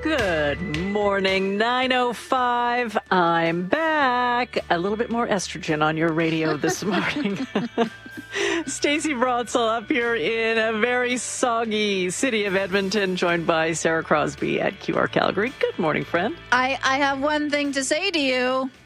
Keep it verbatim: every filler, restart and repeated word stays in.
Good morning, nine oh five. I'm back. A little bit more estrogen on your radio this morning. Stacey Broadsell up here in a very soggy city of Edmonton, joined by Sarah Crosby at Q R Calgary. Good morning, friend. I, I have one thing to say to you.